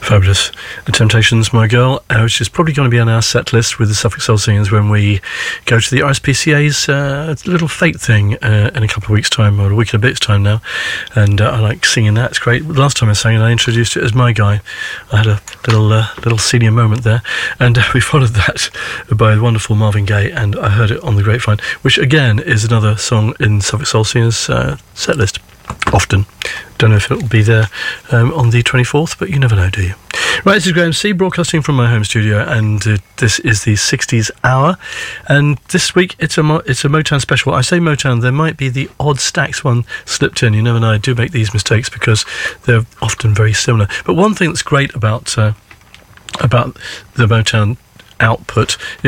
Fabulous. The Temptations, My Girl, which is probably going to be on our set list with the Suffolk Soul Singers when we go to the RSPCA's little fate thing in a couple of weeks' time, or a week and a bit's time now. And I like singing that. It's great. The last time I sang it, I introduced it as My Guy. I had a little senior moment there. And we followed that by the wonderful Marvin Gaye, and I heard it on the Grapevine, which again is another song in Suffolk Soul Singers' set list. Often. Don't know if it'll be there on the 24th, but you never know, do you? Right, this is Graham C, broadcasting from my home studio, and this is the 60s Hour. And this week, it's a Motown special. I say Motown, there might be the odd Stax one slipped in. You never know, I do make these mistakes because they're often very similar. But one thing that's great about the Motown output